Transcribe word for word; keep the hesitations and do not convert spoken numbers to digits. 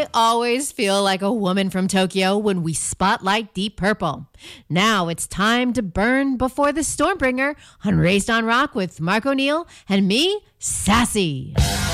I always feel like a woman from Tokyo when we spotlight Deep Purple. Now it's time to burn before the Stormbringer on Raised on Rock with Mark O'Neill and me, Sassy.